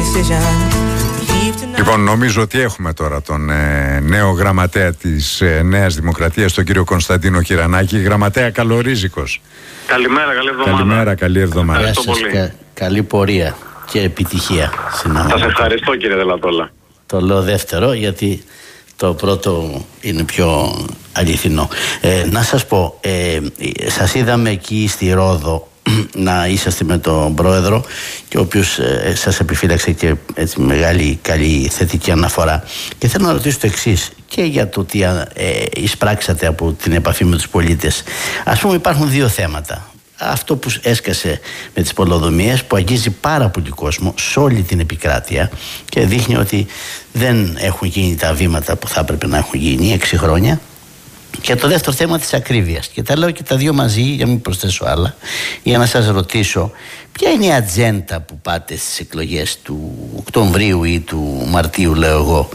Λοιπόν, νομίζω ότι έχουμε τώρα τον νέο γραμματέα της Νέας Δημοκρατίας, τον κύριο Κωνσταντίνο Κυρανάκη. Γραμματέα, καλορίζικος. Καλημέρα, καλή εβδομάδα. Καλημέρα, καλή εβδομάδα. Γεια σας, καλή πορεία και επιτυχία. Σας ευχαριστώ, κύριε Δελατόλα. Το λέω δεύτερο γιατί το πρώτο είναι πιο αληθινό. Να σας πω, σας είδαμε εκεί στη Ρόδο να είσαστε με τον πρόεδρο, και ο οποίος σας επιφύλαξε και έτσι μεγάλη καλή θετική αναφορά, και θέλω να ρωτήσω το εξής και για το τι εισπράξατε από την επαφή με τους πολίτες. Ας πούμε, υπάρχουν δύο θέματα. Αυτό που έσκασε με τις πολεοδομίες, που αγγίζει πάρα πολύ κόσμο σε όλη την επικράτεια και δείχνει ότι δεν έχουν γίνει τα βήματα που θα έπρεπε να έχουν γίνει 6 χρόνια. Και το δεύτερο θέμα της ακρίβειας. Και τα λέω και τα δύο μαζί, για να μην προσθέσω άλλα, για να σας ρωτήσω ποια είναι η ατζέντα που πάτε στις εκλογές του Οκτωβρίου ή του Μαρτίου, λέω εγώ.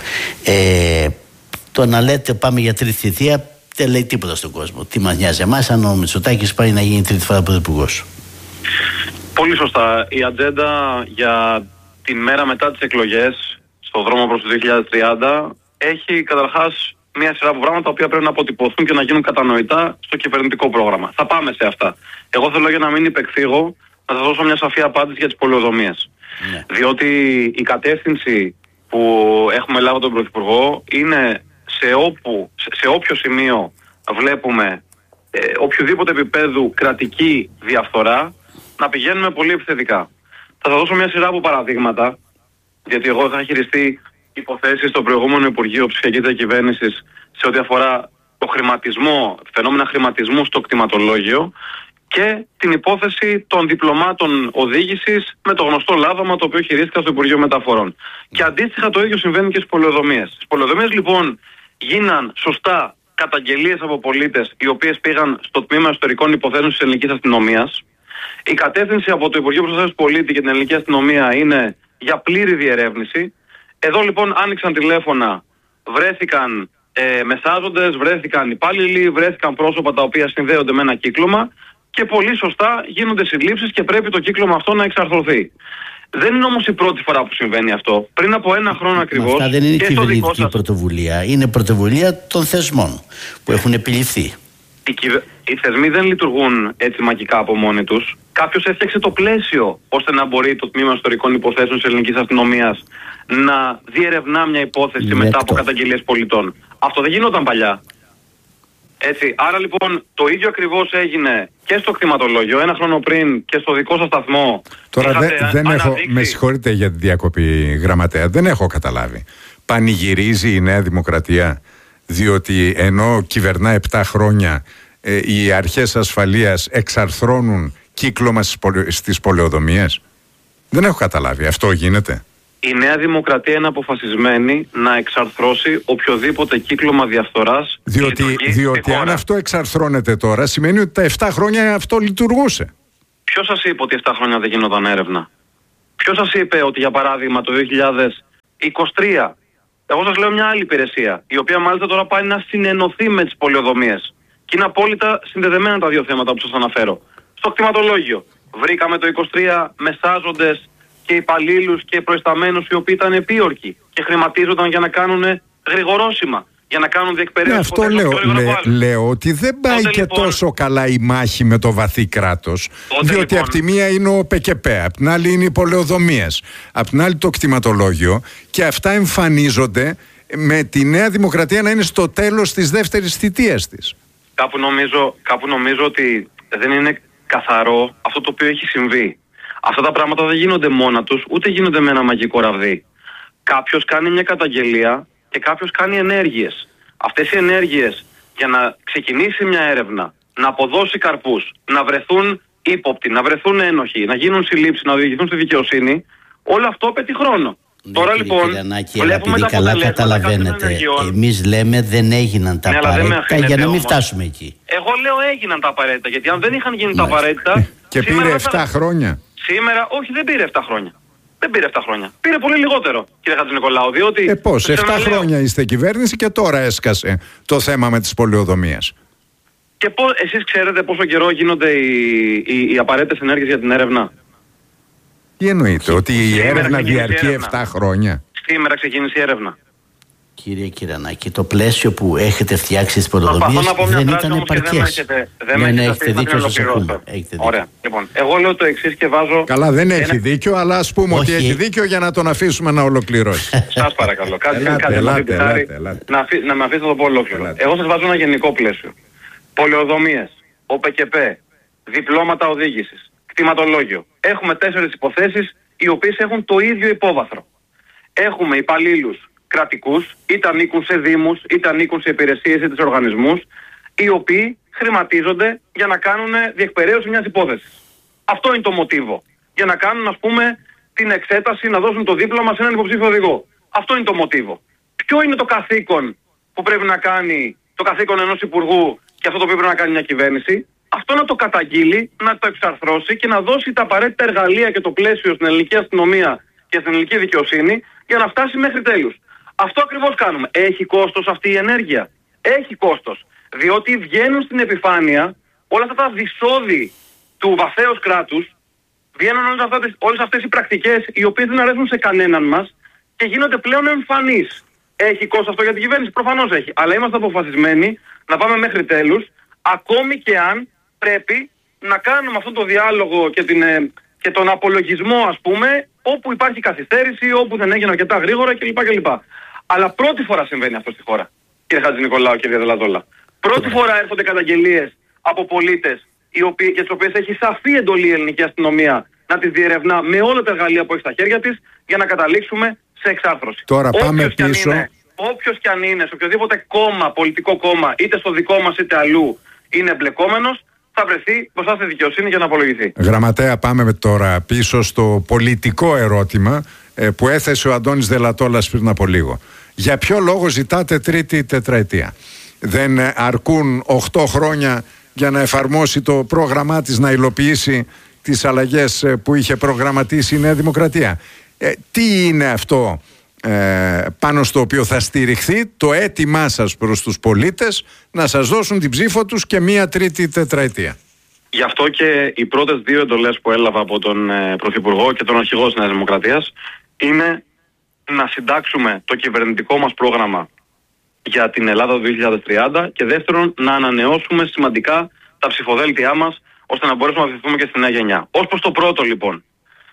Το να λέτε πάμε για τρίτη θητεία δεν λέει τίποτα στον κόσμο. Τι μας νοιάζει εμάς αν ο Μητσοτάκης πάει να γίνει τρίτη φορά πρωθυπουργός? Πολύ σωστά. Η ατζέντα για την μέρα μετά τις εκλογές, στο δρόμο προς το 2030, έχει καταρχάς μια σειρά από πράγματα τα οποία πρέπει να αποτυπωθούν και να γίνουν κατανοητά στο κυβερνητικό πρόγραμμα. Θα πάμε σε αυτά. Εγώ θέλω, για να μην υπεκφύγω, να σας δώσω μια σαφή απάντηση για τις πολεοδομίες. Ναι. Διότι η κατεύθυνση που έχουμε λάβει τον Πρωθυπουργό είναι σε όποιο σημείο βλέπουμε οποιοδήποτε επίπεδου κρατική διαφθορά, να πηγαίνουμε πολύ επιθετικά. Θα σας δώσω μια σειρά από παραδείγματα, γιατί εγώ θα χειριστεί υποθέσεις στο προηγούμενο Υπουργείο Ψηφιακής Διακυβέρνησης σε ό,τι αφορά το χρηματισμό, φαινόμενα χρηματισμού στο κτηματολόγιο, και την υπόθεση των διπλωμάτων οδήγησης με το γνωστό λάδωμα, το οποίο χειρίστηκα στο Υπουργείο Μεταφορών. Και αντίστοιχα το ίδιο συμβαίνει και στις πολεοδομίες. Στις πολεοδομίες λοιπόν γίναν σωστά καταγγελίες από πολίτες, οι οποίες πήγαν στο Τμήμα Ιστορικών Υποθέσεων της Ελληνικής Αστυνομίας. Η κατεύθυνση από το Υπουργείο Προστασίας του Πολίτη και την Ελληνική Αστυνομία είναι για πλήρη διερεύνηση. Εδώ λοιπόν άνοιξαν τηλέφωνα, βρέθηκαν μεσάζοντες, βρέθηκαν υπάλληλοι, βρέθηκαν πρόσωπα τα οποία συνδέονται με ένα κύκλωμα, και πολύ σωστά γίνονται συλλήψεις και πρέπει το κύκλωμα αυτό να εξαρθρωθεί. Δεν είναι όμως η πρώτη φορά που συμβαίνει αυτό. Πριν από 1 χρόνο ακριβώς. Αυτά δεν είναι κυβερνητική πρωτοβουλία. Είναι πρωτοβουλία των θεσμών που έχουν επιληφθεί. Οι θεσμοί δεν λειτουργούν έτσι μαγικά από μόνοι τους. Κάποιος έφτιαξε το πλαίσιο ώστε να μπορεί το Τμήμα Ιστορικών Υποθέσεων της Ελληνικής Αστυνομίας να διερευνά μια υπόθεση μετά από καταγγελίες πολιτών. Αυτό δεν γινόταν παλιά. Έτσι, άρα λοιπόν το ίδιο ακριβώς έγινε και στο κτηματολόγιο 1 χρόνο πριν και στο δικό σας σταθμό. Τώρα δεν έχω, με συγχωρείτε για τη διακοπή, γραμματέα, δεν έχω καταλάβει. Πανηγυρίζει η Νέα Δημοκρατία διότι ενώ κυβερνά 7 χρόνια οι αρχές ασφαλείας εξαρθρώνουν κύκλωμα στις πολεοδομίες? Δεν έχω καταλάβει. Αυτό γίνεται? Η Νέα Δημοκρατία είναι αποφασισμένη να εξαρθρώσει οποιοδήποτε κύκλωμα διαφθοράς. Διότι αν αυτό εξαρθρώνεται τώρα, σημαίνει ότι τα 7 χρόνια αυτό λειτουργούσε. Ποιος σας είπε ότι 7 χρόνια δεν γινόταν έρευνα? Ποιος σας είπε ότι, για παράδειγμα, το 2023, εγώ σας λέω μια άλλη υπηρεσία, η οποία μάλιστα τώρα πάει να συνενωθεί με τις πολεοδομίες, και είναι απόλυτα συνδεδεμένα τα δύο θέματα που σας αναφέρω. Στο κτηματολόγιο βρήκαμε το 23 μεσάζοντες και υπαλλήλους και προϊσταμένους οι οποίοι ήταν επίορκοι και χρηματίζονταν για να κάνουν γρηγορόσημα, για να κάνουν διεκπαιρέωση. Αυτό λέω ότι δεν πάει και λοιπόν τόσο καλά η μάχη με το βαθύ κράτος. Διότι λοιπόν, από τη μία είναι ο ΠΚΠ, από την άλλη είναι οι πολεοδομίες, από την άλλη το κτηματολόγιο, και αυτά εμφανίζονται με τη Νέα Δημοκρατία να είναι στο τέλος της δεύτερης θητείας της. Κάπου νομίζω ότι δεν είναι καθαρό αυτό το οποίο έχει συμβεί. Αυτά τα πράγματα δεν γίνονται μόνα τους, ούτε γίνονται με ένα μαγικό ραβδί. Κάποιος κάνει μια καταγγελία και κάποιος κάνει ενέργειες. Αυτές οι ενέργειες, για να ξεκινήσει μια έρευνα, να αποδώσει καρπούς, να βρεθούν ύποπτοι, να βρεθούν ένοχοι, να γίνουν συλλήψεις, να οδηγηθούν στη δικαιοσύνη, όλο αυτό απαιτεί χρόνο. Τώρα λοιπόν, βλέπουμε τα καλά καταλαβαίνετε. Εμείς λέμε δεν έγιναν τα απαραίτητα για να μην φτάσουμε εκεί. Εγώ λέω έγιναν τα απαραίτητα, γιατί αν δεν είχαν γίνει τα απαραίτητα. Και πήρε 7 χρόνια. Σήμερα, όχι, δεν πήρε 7 χρόνια. Δεν πήρε 7 χρόνια. Πήρε πολύ λιγότερο, κύριε Χατζηνικολάου. Διότι. Πώς, 7 χρόνια είστε κυβέρνηση και τώρα έσκασε το θέμα με τις πολεοδομίες. Και εσείς ξέρετε πόσο καιρό γίνονται οι απαραίτητες ενέργειες για την έρευνα? Τι εννοείται, ότι η έρευνα διαρκεί 7 χρόνια? Σήμερα ξεκίνησε η έρευνα. Κύριε Κυρανάκη, το πλαίσιο που έχετε φτιάξει στις πρωτοβουλίες δεν ήταν επαρκές. Δεν έχετε δίκιο, σας ακούμε. Ωραία. Λοιπόν, εγώ λέω το εξής και βάζω... Καλά, δεν έχει δίκιο, αλλά ας πούμε ότι έχει δίκιο για να τον αφήσουμε να ολοκληρώσει. Σας παρακαλώ. Να με αφήσετε να το πω ολόκληρο. Εγώ σας βάζω ένα γενικό πλαίσιο. Πολεοδομίες, ΟΠΚΠ, διπλώματα οδήγησης, κτηματολόγιο. Έχουμε 4 υποθέσεις οι οποίες έχουν το ίδιο υπόβαθρο. Έχουμε υπαλλήλους κρατικούς, είτε ανήκουν σε δήμους, είτε ανήκουν σε υπηρεσίες, είτε σε οργανισμούς, οι οποίοι χρηματίζονται για να κάνουν διεκπεραίωση μιας υπόθεσης. Αυτό είναι το μοτίβο. Για να κάνουν, ας πούμε, την εξέταση, να δώσουν το δίπλωμα σε έναν υποψήφιο οδηγό. Αυτό είναι το μοτίβο. Ποιο είναι το καθήκον που πρέπει να κάνει το καθήκον ενός υπουργού και αυτό το οποίο πρέπει να κάνει μια κυβέρνηση? Αυτό να το καταγγείλει, να το εξαρθρώσει και να δώσει τα απαραίτητα εργαλεία και το πλαίσιο στην ελληνική αστυνομία και στην ελληνική δικαιοσύνη για να φτάσει μέχρι τέλους. Αυτό ακριβώς κάνουμε. Έχει κόστος αυτή η ενέργεια? Έχει κόστος. Διότι βγαίνουν στην επιφάνεια όλα αυτά τα δυσόδη του βαθέως κράτους, βγαίνουν όλες αυτές οι πρακτικές οι οποίες δεν αρέσουν σε κανέναν μας και γίνονται πλέον εμφανείς. Έχει κόστος αυτό για την κυβέρνηση? Προφανώς έχει. Αλλά είμαστε αποφασισμένοι να πάμε μέχρι τέλους, ακόμη και αν πρέπει να κάνουμε αυτόν τον διάλογο και τον απολογισμό, ας πούμε, όπου υπάρχει καθυστέρηση, όπου δεν έγινε αρκετά γρήγορα κλπ. Αλλά πρώτη φορά συμβαίνει αυτό στη χώρα, κύριε Χατζηνικολάου, κύριε Δελατόλα. Πρώτη φορά έρχονται καταγγελίες από πολίτες για τις οποίες έχει σαφή εντολή η ελληνική αστυνομία να τις διερευνά με όλα τα εργαλεία που έχει στα χέρια της για να καταλήξουμε σε εξάρθρωση. Τώρα πάμε πίσω. Όποιος κι αν είναι, σε οποιοδήποτε κόμμα, πολιτικό κόμμα, είτε στο δικό μας είτε αλλού, είναι εμπλεκόμενος, θα βρεθεί μπροστά στη δικαιοσύνη για να απολογηθεί. Γραμματέα, πάμε τώρα πίσω στο πολιτικό ερώτημα που έθεσε ο Αντώνης Δελατόλας πριν από λίγο. Για ποιο λόγο ζητάτε τρίτη τετραετία? Δεν αρκούν 8 χρόνια για να εφαρμόσει το πρόγραμμά της, να υλοποιήσει τις αλλαγές που είχε προγραμματίσει η Νέα Δημοκρατία? Τι είναι αυτό πάνω στο οποίο θα στηριχθεί το αίτημά σας προς τους πολίτες να σας δώσουν την ψήφο τους και μία τρίτη τετραετία? Γι' αυτό και οι πρώτες 2 εντολές που έλαβα από τον Πρωθυπουργό και τον Αρχηγό της Νέας Δημοκρατίας είναι να συντάξουμε το κυβερνητικό μας πρόγραμμα για την Ελλάδα το 2030 και δεύτερον να ανανεώσουμε σημαντικά τα ψηφοδέλτιά μας ώστε να μπορέσουμε να βοηθηθούμε και στη νέα γενιά. Ως προς το πρώτο λοιπόν,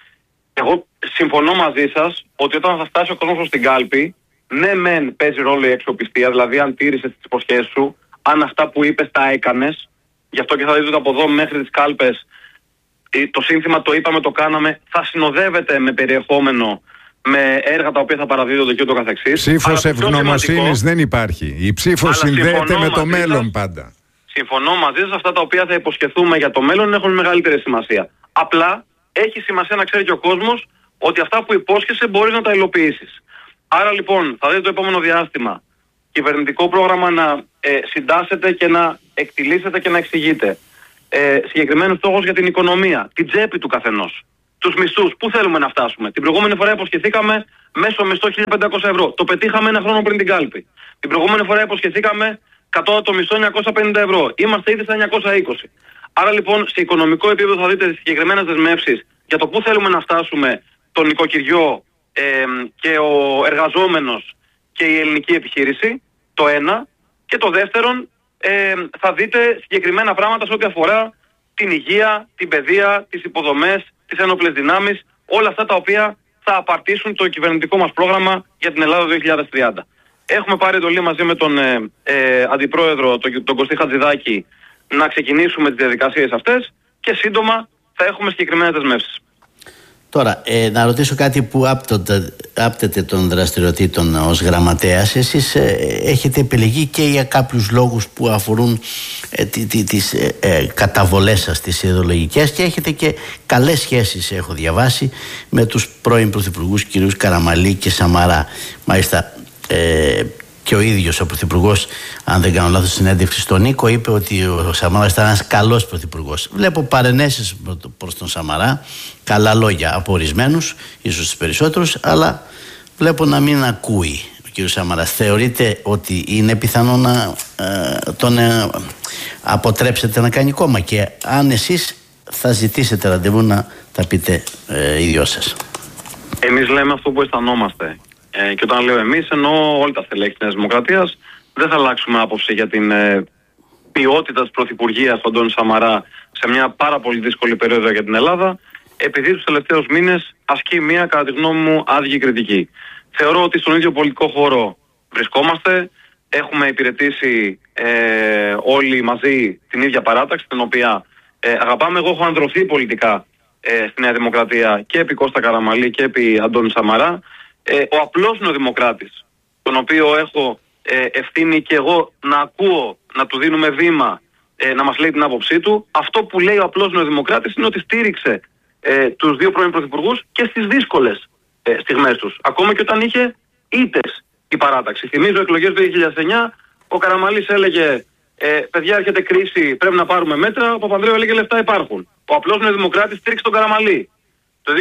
εγώ συμφωνώ μαζί σας ότι όταν θα φτάσει ο κόσμος στην κάλπη, ναι μεν παίζει ρόλο η αξιοπιστία, δηλαδή αν τήρησες τις υποσχέσεις σου, αν αυτά που είπες τα έκανες, γι' αυτό και θα δείτε ότι από εδώ μέχρι τις κάλπες το σύνθημα το είπαμε, το κάναμε, θα συνοδεύεται με περιεχόμενο, με έργα τα οποία θα παραδίδονται και ούτω καθεξής. Ψήφος ευγνωμοσύνης δεν υπάρχει. Η ψήφος συνδέεται με το μέλλον πάντα. Συμφωνώ μαζί σας, αυτά τα οποία θα υποσχεθούμε για το μέλλον έχουν μεγαλύτερη σημασία. Απλά έχει σημασία να ξέρει και ο κόσμος ότι αυτά που υπόσχεσαι μπορείς να τα υλοποιήσεις. Άρα λοιπόν θα δείτε το επόμενο διάστημα κυβερνητικό πρόγραμμα να συντάσσεται και να εκτιλήσεται και να εξηγείται. Συγκεκριμένους στόχους για την οικονομία, την τσέπη του καθενός. Τους μισθούς, πού θέλουμε να φτάσουμε? Την προηγούμενη φορά υποσχεθήκαμε μέσο μισθό 1.500 ευρώ. Το πετύχαμε 1 χρόνο πριν την κάλπη. Την προηγούμενη φορά υποσχεθήκαμε κατώτατο μισθό 950 ευρώ. Είμαστε ήδη στα 920. Άρα λοιπόν σε οικονομικό επίπεδο θα δείτε τις συγκεκριμένες δεσμεύσεις για το πού θέλουμε να φτάσουμε το νοικοκυριό και ο εργαζόμενος και η ελληνική επιχείρηση, το ένα. Και το δεύτερον, θα δείτε συγκεκριμένα πράγματα σε ό,τι αφορά την υγεία, την παιδεία, τις υποδομές, τις ένοπλες δυνάμεις, όλα αυτά τα οποία θα απαρτήσουν το κυβερνητικό μας πρόγραμμα για την Ελλάδα 2030. Έχουμε πάρει εντολή μαζί με τον Αντιπρόεδρο, τον Κωστή Χατζηδάκη, να ξεκινήσουμε τις διαδικασίες αυτές και σύντομα θα έχουμε συγκεκριμένες δεσμεύσεις. Τώρα, να ρωτήσω κάτι που άπτεται των δραστηριοτήτων ως γραμματέας. Εσείς έχετε επιλεγεί και για κάποιους λόγους που αφορούν τις καταβολές σας, τις ιδεολογικές, και έχετε και καλές σχέσεις, έχω διαβάσει, με τους πρώην πρωθυπουργούς κ. Καραμανλή και Σαμαρά. Μάλιστα, και ο ίδιος ο πρωθυπουργός, αν δεν κάνω λάθος, συνέντευξη στον Νίκο, είπε ότι ο Σαμαράς ήταν ένας καλός πρωθυπουργός. Βλέπω παρενέσεις προς τον Σαμαρά, καλά λόγια από ορισμένους, ίσως τους περισσότερους, αλλά βλέπω να μην ακούει ο κ. Σαμαράς. Θεωρείτε ότι είναι πιθανό να τον αποτρέψετε να κάνει κόμμα? Και αν εσείς θα ζητήσετε ραντεβού να τα πείτε οι δυο σας? Εμείς λέμε αυτό που αισθανόμαστε. Και όταν λέω εμείς, εννοώ όλοι τα στελέχη της Νέας Δημοκρατίας. Δεν θα αλλάξουμε άποψη για την ποιότητα της πρωθυπουργίας του Αντώνη Σαμαρά σε μια πάρα πολύ δύσκολη περίοδο για την Ελλάδα, επειδή τους τελευταίους μήνες ασκεί μια, κατά τη γνώμη μου, άδικη κριτική. Θεωρώ ότι στον ίδιο πολιτικό χώρο βρισκόμαστε. Έχουμε υπηρετήσει όλοι μαζί την ίδια παράταξη, την οποία αγαπάμε. Εγώ έχω ανδρωθεί πολιτικά στη Νέα Δημοκρατία και επί Κώστα Καραμαλή και επί Αντώνη Σαμαρά. Ο απλός νεοδημοκράτης, τον οποίο έχω ευθύνη και εγώ να ακούω, να του δίνουμε βήμα, να μας λέει την άποψή του, αυτό που λέει ο απλός νεοδημοκράτης είναι ότι στήριξε τους δύο πρώην πρωθυπουργούς και στις δύσκολες στιγμές τους. Ακόμα και όταν είχε ήττες η παράταξη. Θυμίζω εκλογές του 2009, ο Καραμαλής έλεγε παιδιά, έρχεται κρίση, πρέπει να πάρουμε μέτρα. Ο Παπανδρέου έλεγε λεφτά υπάρχουν. Ο απλός νεοδημοκράτης στήριξε τον Καραμαλή. Το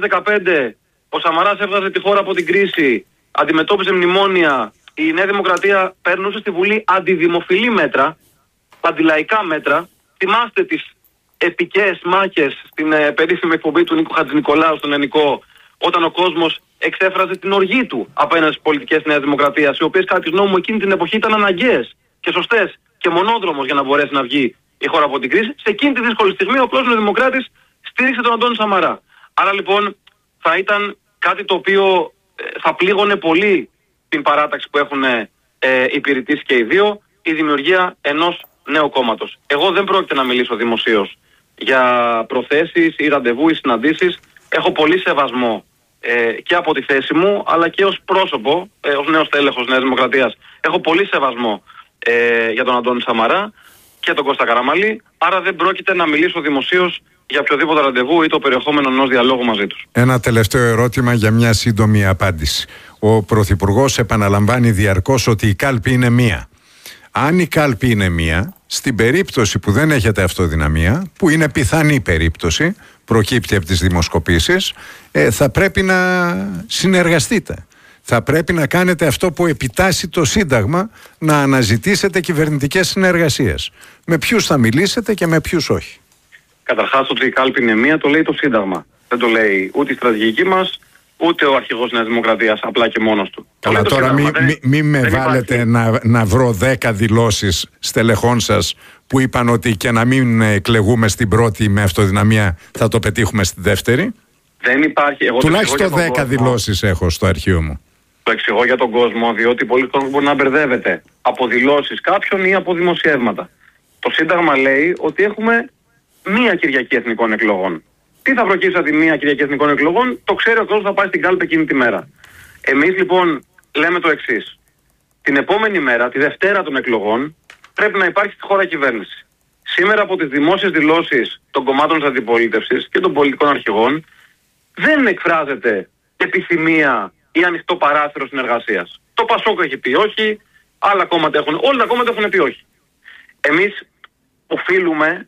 2015 ο Σαμαράς έβγαζε τη χώρα από την κρίση, αντιμετώπιζε μνημόνια. Η Νέα Δημοκρατία περνούσε στη Βουλή αντιδημοφιλή μέτρα, αντιλαϊκά μέτρα. Θυμάστε τις επικές μάχες στην περίφημη εκπομπή του Νίκου Χατζηνικολάου στον Ελληνικό, όταν ο κόσμος εξέφραζε την οργή του απέναντι στις πολιτικές της Νέας Δημοκρατίας, οι οποίες κατά τη γνώμη μου εκείνη την εποχή ήταν αναγκαίες και σωστές και μονόδρομος για να μπορέσει να βγει η χώρα από την κρίση. Σε εκείνη τη δύσκολη στιγμή ο απλός νεοδημοκράτης στήριξε τον Αντώνη Σαμαρά. Άρα λοιπόν θα ήταν κάτι το οποίο θα πλήγωνε πολύ την παράταξη που έχουν υπηρετήσει και οι δύο, η δημιουργία ενός νέου κόμματος. Εγώ δεν πρόκειται να μιλήσω δημοσίως για προθέσεις ή ραντεβού ή συναντήσεις. Έχω πολύ σεβασμό και από τη θέση μου, αλλά και ως πρόσωπο, ως νέος τέλεχος Νέας Δημοκρατίας. Έχω πολύ σεβασμό για τον Αντώνη Σαμαρά και τον Κώστα Καραμαλή, άρα δεν πρόκειται να μιλήσω δημοσίως για οποιοδήποτε ραντεβού ή το περιεχόμενο ενός διαλόγου μαζί τους. Ένα τελευταίο ερώτημα για μια σύντομη απάντηση. Ο Πρωθυπουργός επαναλαμβάνει διαρκώς ότι η κάλπη είναι μία. Αν η κάλπη είναι μία, στην περίπτωση που δεν έχετε αυτοδυναμία, που είναι πιθανή περίπτωση, προκύπτει από τις δημοσκοπήσεις, θα πρέπει να συνεργαστείτε. Θα πρέπει να κάνετε αυτό που επιτάσσει το Σύνταγμα, να αναζητήσετε κυβερνητικές συνεργασίες. Με ποιους θα μιλήσετε και με ποιους όχι? Καταρχάς, ότι η κάλπη είναι μία το λέει το Σύνταγμα. Δεν το λέει ούτε η στρατηγική μας, ούτε ο αρχηγός Νέας Δημοκρατίας, απλά και μόνος του. Καλά, τώρα μην με βάλετε να βρω 10 δηλώσεις στελεχών σας που είπαν ότι και να μην εκλεγούμε στην πρώτη με αυτοδυναμία θα το πετύχουμε στη δεύτερη. Δεν υπάρχει. Τουλάχιστον 10 δηλώσεις έχω στο αρχείο μου. Το εξηγώ για τον κόσμο, διότι πολλοί κόσμοι μπορεί να μπερδεύεται από δηλώσεις κάποιων ή από δημοσιεύματα. Το Σύνταγμα λέει ότι έχουμε μία Κυριακή Εθνικών Εκλογών. Τι θα προκύψει από τη μία Κυριακή Εθνικών Εκλογών, το ξέρει ο κόσμος, θα πάει στην κάλπη εκείνη τη μέρα. Εμείς λοιπόν λέμε το εξής. Την επόμενη μέρα, τη Δευτέρα των εκλογών, πρέπει να υπάρχει στη χώρα κυβέρνηση. Σήμερα από τις δημόσιες δηλώσεις των κομμάτων της αντιπολίτευσης και των πολιτικών αρχηγών δεν εκφράζεται επιθυμία ή ανοιχτό παράθυρο συνεργασίας. Το Πασόκ έχει πει όχι, όλα τα κόμματα έχουν πει όχι. Εμείς οφείλουμε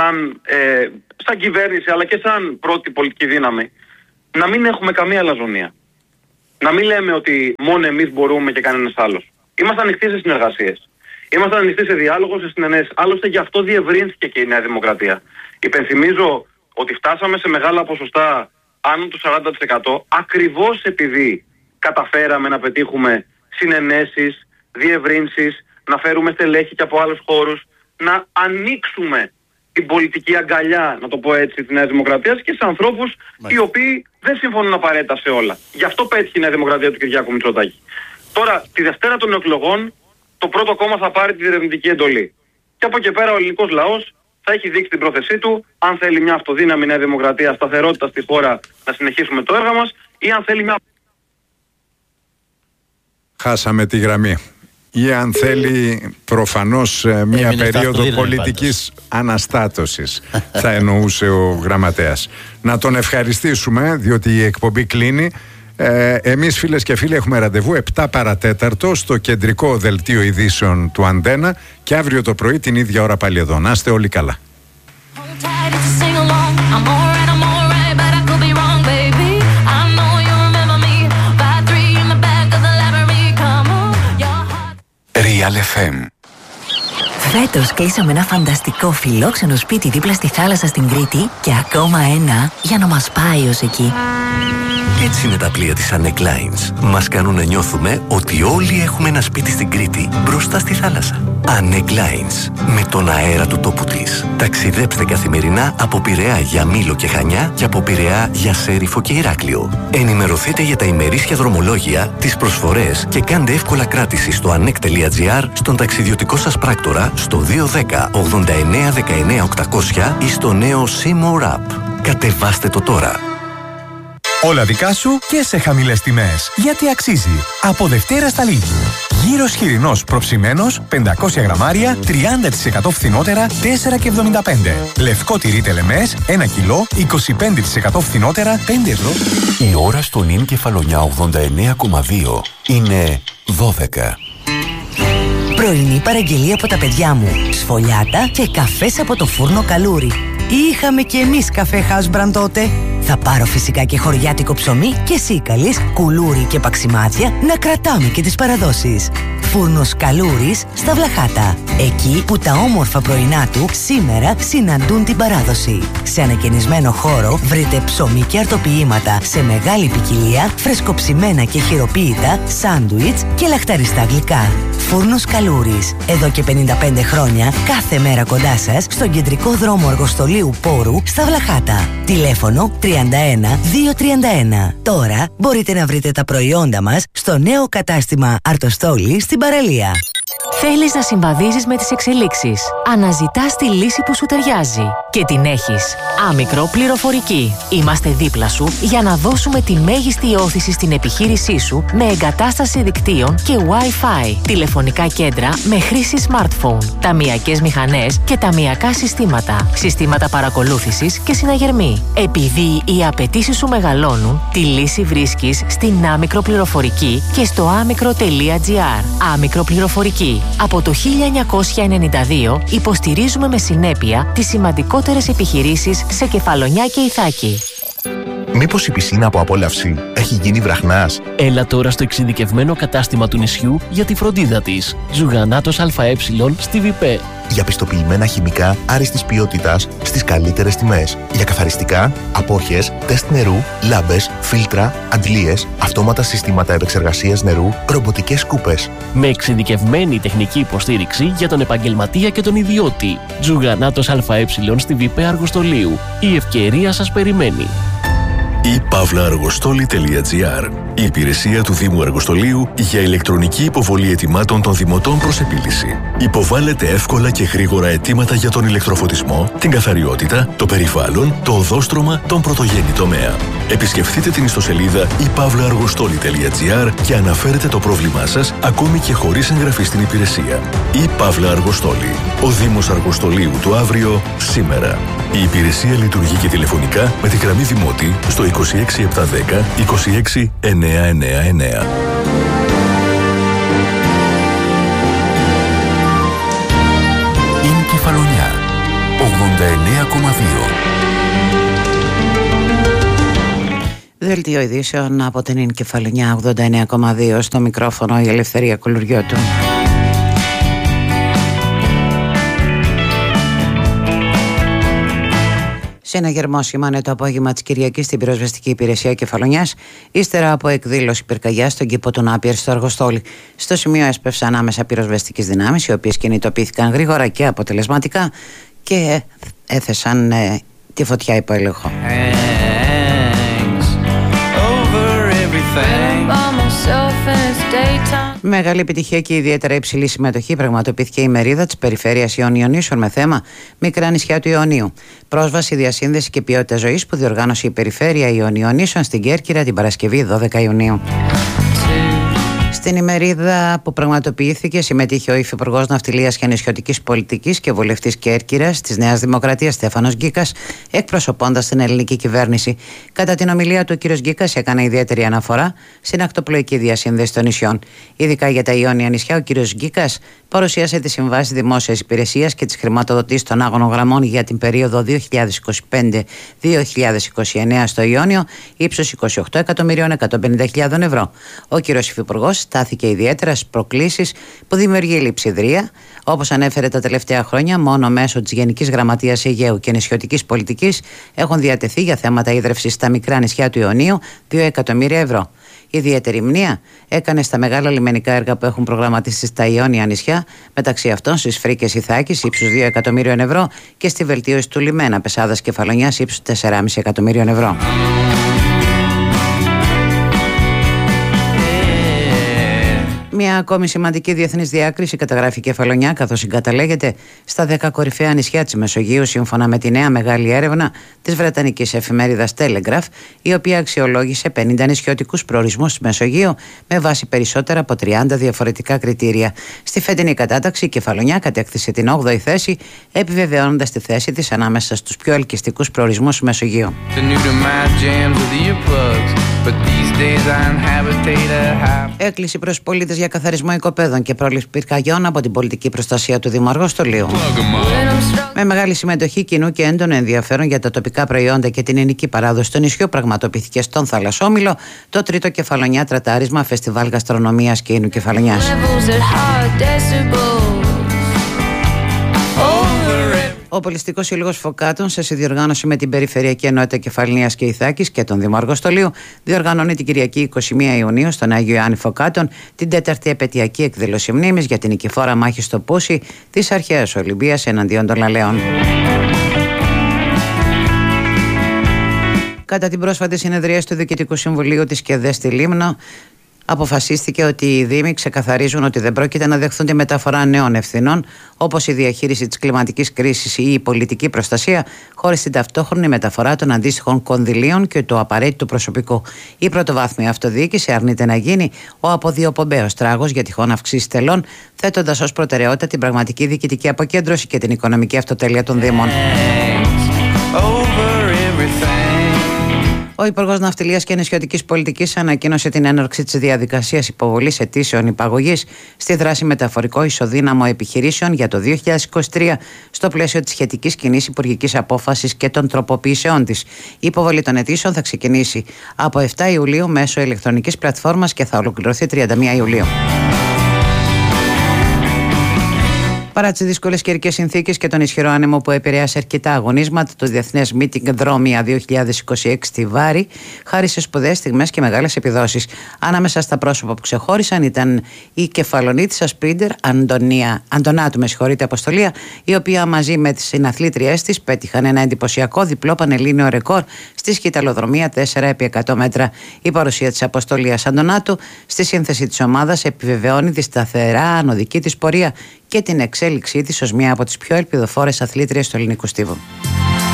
σαν κυβέρνηση αλλά και σαν πρώτη πολιτική δύναμη να μην έχουμε καμία αλαζονία. Να μην λέμε ότι μόνο εμείς μπορούμε και κανένας άλλος. Είμαστε ανοιχτοί σε συνεργασίες. Είμαστε ανοιχτοί σε διάλογο, σε συνενέσεις. Άλλωστε γι' αυτό διευρύνθηκε και η Νέα Δημοκρατία. Υπενθυμίζω ότι φτάσαμε σε μεγάλα ποσοστά άνω του 40% ακριβώς επειδή καταφέραμε να πετύχουμε συνενέσεις, διευρύνσεις, να φέρουμε στελέχη και από άλλους χώρους, να ανοίξουμε την πολιτική αγκαλιά, να το πω έτσι, της Νέας Δημοκρατίας και σε ανθρώπους οι οποίοι δεν συμφωνούν απαραίτητα σε όλα. Γι' αυτό πέτυχε η Νέα Δημοκρατία του Κυριάκου Μητσοτάκη. Τώρα, τη Δευτέρα των εκλογών, το πρώτο κόμμα θα πάρει τη διερευνητική εντολή. Και από εκεί πέρα ο ελληνικός λαός θα έχει δείξει την πρόθεσή του, αν θέλει μια αυτοδύναμη Νέα Δημοκρατία, σταθερότητα στη χώρα, να συνεχίσουμε το έργο μας, ή αν θέλει μια... Χάσαμε τη γραμμή. Ή αν θέλει προφανώς μια περίοδο πολιτικής αναστάτωσης, θα εννοούσε ο γραμματέας. Να τον ευχαριστήσουμε, διότι η εκπομπή κλείνει. Εμείς, φίλες και φίλοι, έχουμε ραντεβού 7 παρατέταρτο στο κεντρικό δελτίο ειδήσεων του Αντένα και αύριο το πρωί την ίδια ώρα πάλι εδώ. Να είστε όλοι καλά. Real FM Φέτος κλείσαμε ένα φανταστικό φιλόξενο σπίτι δίπλα στη θάλασσα στην Κρήτη και ακόμα ένα για να μας πάει ως εκεί. Έτσι είναι τα πλοία της Annec Lines. Μας κάνουν να νιώθουμε ότι όλοι έχουμε ένα σπίτι στην Κρήτη, μπροστά στη θάλασσα. Annec Lines, με τον αέρα του τόπου της. Ταξιδέψτε καθημερινά από Πειραιά για Μήλο και Χανιά και από Πειραιά για Σέριφο και Ηράκλειο. Ενημερωθείτε για τα ημερήσια δρομολόγια, τις προσφορές και κάντε εύκολα κράτηση στο annec.gr, στον ταξιδιωτικό σας πράκτορα, στο 210 89 19 800 ή στο νέο Seymour App. Κατεβάστε το τώρα. Όλα δικά σου και σε χαμηλές τιμές. Γιατί αξίζει. Από Δευτέρα στα Lidl. Γύρος χοιρινός προψημένος, 500 γραμμάρια, 30% φθηνότερα, 4,75. Λευκό τυρί τελεμές, 1 κιλό, 25% φθηνότερα, 5 ευρώ. Η ώρα στο νυν Κεφαλονιά 89,2 είναι 12. Πρωινή παραγγελία από τα παιδιά μου. Σφολιάτα και καφές από το φούρνο Καλούρι. Είχαμε κι εμείς καφέ Housebrand τότε. Θα πάρω φυσικά και χωριάτικο ψωμί και σίκαλης, κουλούρι και παξιμάδια να κρατάμε και τις παραδόσεις. Φούρνος Καλούρης στα Βλαχάτα. Εκεί που τα όμορφα πρωινά του σήμερα συναντούν την παράδοση. Σε ανακαινισμένο χώρο βρείτε ψωμί και αρτοποιήματα σε μεγάλη ποικιλία, φρεσκοψημένα και χειροποίητα, σάντουιτς και λαχταριστά γλυκά. Φούρνος Καλούρης. Εδώ και 55 χρόνια, κάθε μέρα κοντά σας, στον κεντρικό δρόμο Αργοστολίου Πόρου στα Βλαχάτα. Τηλέφωνο 31 231. Τώρα μπορείτε να βρείτε τα προϊόντα μας στο νέο κατάστημα Αρτοστόλη στην παραλία. Θέλεις να συμβαδίζεις με τις εξελίξεις. Αναζητάς τη λύση που σου ταιριάζει. Και την έχεις. Άμικρο Πληροφορική. Είμαστε δίπλα σου για να δώσουμε τη μέγιστη όθηση στην επιχείρησή σου με εγκατάσταση δικτύων και Wi-Fi. Τηλεφωνικά κέντρα με χρήση smartphone. Ταμειακές μηχανές και ταμειακά συστήματα. Συστήματα παρακολούθησης και συναγερμή. Επειδή οι απαιτήσεις σου μεγαλώνουν, τη λύση βρίσκεις στην Άμικρο Πληροφορική και στο άμικρο.gr. Άμικρο Πληροφορική. Από το 1992 υποστηρίζουμε με συνέπεια τις σημαντικότερες επιχειρήσεις σε Κεφαλονιά και Ιθάκη. Μήπως η πισίνα από απόλαυση έχει γίνει βραχνάς? Έλα τώρα στο εξειδικευμένο κατάστημα του νησιού για τη φροντίδα της. Ζουγανάτος ΑΕ στη ΒΙΠΕ. Για πιστοποιημένα χημικά άριστης ποιότητας στις καλύτερες τιμές. Για καθαριστικά, απόχες, τεστ νερού, λάμπες, φίλτρα, αντλίες, αυτόματα συστήματα επεξεργασίας νερού, ρομποτικές σκούπες. Με εξειδικευμένη τεχνική υποστήριξη για τον επαγγελματία και τον ιδιώτη. Ζουγανάτος ΑΕ στη ΒΙΠΕ Αργοστολίου. Η ευκαιρία σας περιμένει. e-pavlaaργοστόλη.gr, η υπηρεσία του Δήμου Αργοστολίου για ηλεκτρονική υποβολή αιτημάτων των δημοτών προς επίλυση. Υποβάλλετε εύκολα και γρήγορα αιτήματα για τον ηλεκτροφωτισμό, την καθαριότητα, το περιβάλλον, το οδόστρωμα, τον πρωτογενή τομέα. Επισκεφτείτε την ιστοσελίδα e-pavlaaργοστόλη.gr και αναφέρετε το πρόβλημά σας ακόμη και χωρίς εγγραφή στην υπηρεσία. e-Pavlaaργοστόλη. Ο Δήμος Αργοστολίου του αύριο, σήμερα. Η υπηρεσία λειτουργεί και τηλεφωνικά με τη γραμμή Δημότη στο 26710 26999. Είναι Κεφαλονιά 89,2. Δελτίο ειδήσεων από την Κεφαλονιά 89,2. Στο μικρόφωνο η Ελευθερία Κουλουριώτου. Συναγερμό σημάνε το απόγευμα της Κυριακής στην πυροσβεστική υπηρεσία Κεφαλονιάς, ύστερα από εκδήλωση πυρκαγιά στον κήπο του Νάπιερ στο Αργοστόλι. Στο σημείο έσπευσαν άμεσα πυροσβεστικές δυνάμεις, οι οποίες κινητοποιήθηκαν γρήγορα και αποτελεσματικά και έθεσαν τη φωτιά υπό έλεγχο. Μεγάλη επιτυχία και ιδιαίτερα υψηλή συμμετοχή πραγματοποιήθηκε η μερίδα της περιφέρειας Ιωνιονίσων με θέμα Μικρά νησιά του Ιωνίου. Πρόσβαση, διασύνδεση και ποιότητα ζωής που διοργάνωσε η περιφέρεια Ιωνιονίσων στην Κέρκυρα την Παρασκευή 12 Ιουνίου. Στην ημερίδα που πραγματοποιήθηκε συμμετείχε ο Υφυπουργός Ναυτιλίας και Νησιωτικής Πολιτικής και βουλευτής Κέρκυρας της Νέας Δημοκρατίας Στέφανος Γκίκας, εκπροσωπώντας την ελληνική κυβέρνηση. Κατά την ομιλία του, ο κ. Γκίκας έκανε ιδιαίτερη αναφορά στην ακτοπλοϊκή διασύνδεση των νησιών. Ειδικά για τα Ιόνια νησιά, ο κ. Γκίκας παρουσίασε τις συμβάσεις δημόσιας υπηρεσίας και τις χρηματοδοτήσεις των άγωνων γραμμών για την περίοδο 2025-2029 στο Ιόνιο, ύψους 28.150.000 ευρώ. Ο κ. Υφυπουργός στάθηκε ιδιαίτερα στις προκλήσεις που δημιουργεί η λειψιδρία. Όπως ανέφερε, τα τελευταία χρόνια, μόνο μέσω της Γενικής Γραμματείας Αιγαίου και Νησιωτικής Πολιτικής έχουν διατεθεί για θέματα ίδρευσης στα μικρά νησιά του Ιωνίου 2 εκατομμύρια ευρώ. Ιδιαίτερη μνήα έκανε στα μεγάλα λιμενικά έργα που έχουν προγραμματίσει στα Ιόνια νησιά, μεταξύ αυτών στις Φρίκες Ιθάκης ύψους 2 εκατομμύριων ευρώ και στη βελτίωση του λιμένα Πεσάδας Κεφαλονιάς ύψους 4,5 εκατομμύριων ευρώ. Μια ακόμη σημαντική διεθνής διάκριση καταγράφει η Κεφαλονιά, καθώς συγκαταλέγεται στα 10 κορυφαία νησιά της Μεσογείου, σύμφωνα με τη νέα μεγάλη έρευνα της βρετανικής εφημερίδας Telegraph, η οποία αξιολόγησε 50 νησιωτικούς προορισμούς της Μεσογείου με βάση περισσότερα από 30 διαφορετικά κριτήρια. Στη φετινή κατάταξη, η Κεφαλονιά κατέκτησε την 8η θέση, επιβεβαιώνοντας τη θέση της ανάμεσα στους πιο ελκυστικούς προορισμούς της Μεσογείου. Έκκληση προς πολίτες για καθαρισμό οικοπαίδων και πρόληψη πυρκαγιών από την πολιτική προστασία του Δήμου Αργοστολίου. Με μεγάλη συμμετοχή κοινού και έντονο ενδιαφέρον για τα τοπικά προϊόντα και την ελληνική παράδοση του νησιού, πραγματοποιήθηκε στον Θαλασσόμυλο το τρίτο Κεφαλονιά Τρατάρισμα Φεστιβάλ Γαστρονομίας και Ίνου Κεφαλονιάς. Ο Πολιστικός Σύλλογος Φωκάτων, σε συνδιοργάνωση με την Περιφερειακή Ενότητα Κεφαλονιάς και Ιθάκης και τον Δήμο Αργοστολίου, διοργανώνει την Κυριακή 21 Ιουνίου στον Άγιο Ιωάννη Φωκάτων την 4η επαιτειακή εκδήλωση μνήμης για την νικηφόρα μάχη στο Πούσι της αρχαίας Ολυμπίας εναντίον των Λαλαίων. Κατά την πρόσφατη συνεδρία του Διοικητικού Συμβουλίου της ΚΕΔΕ στη Λίμνο, αποφασίστηκε ότι οι Δήμοι ξεκαθαρίζουν ότι δεν πρόκειται να δεχθούν τη μεταφορά νέων ευθυνών, όπως η διαχείριση της κλιματικής κρίσης ή η πολιτική προστασία, χωρίς την ταυτόχρονη μεταφορά των αντίστοιχων κονδυλίων και του απαραίτητου προσωπικού. Η πρωτοβάθμια αυτοδιοίκηση αρνείται να γίνει ο αποδιοπομπαίος τράγος για τυχόν αυξήσεις τελών, θέτοντας ως προτεραιότητα την πραγματική διοικητική αποκέντρωση και την οικονομική αυτοτέλεια των Δήμων. Ο Υπουργός Ναυτιλίας και Νησιωτικής Πολιτικής ανακοίνωσε την έναρξη της διαδικασίας υποβολής αιτήσεων υπαγωγής στη δράση μεταφορικό ισοδύναμο επιχειρήσεων για το 2023 στο πλαίσιο της σχετικής κοινής υπουργικής απόφασης και των τροποποιήσεών της. Η υποβολή των αιτήσεων θα ξεκινήσει από 7 Ιουλίου μέσω ηλεκτρονικής πλατφόρμας και θα ολοκληρωθεί 31 Ιουλίου. Παρά τις δύσκολες καιρικές συνθήκες και τον ισχυρό άνεμο που επηρέασε αρκετά αγωνίσματα, το Διεθνές Meeting Δρόμια 2026 στη Βάρη χάρισε σπουδαίες στιγμές και μεγάλες επιδόσεις. Ανάμεσα στα πρόσωπα που ξεχώρισαν ήταν η κεφαλονίτισσα σπρίντερ Αντωνάτου, Αποστολία, η οποία μαζί με τις συναθλήτριές της πέτυχαν ένα εντυπωσιακό διπλό πανελλήνιο ρεκόρ στη σκηταλοδρομία 4x100 μέτρα. Η παρουσία της Αποστολίας Αντωνάτου στη σύνθεση της ομάδας επιβεβαιώνει τη σταθερά ανωδική της πορεία και την εξέλιξή της ως μία από τις πιο ελπιδοφόρες αθλήτριες του ελληνικού στίβου.